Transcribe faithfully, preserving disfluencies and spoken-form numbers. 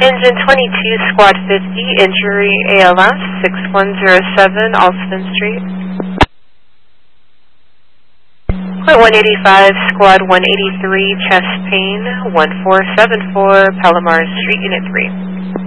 Engine twenty-two, Squad fifty, injury A L S, six one zero seven, Alston Street. Point one eighty-five, Squad one eighty-three, chest pain, one four seven four, Palomar Street, Unit three.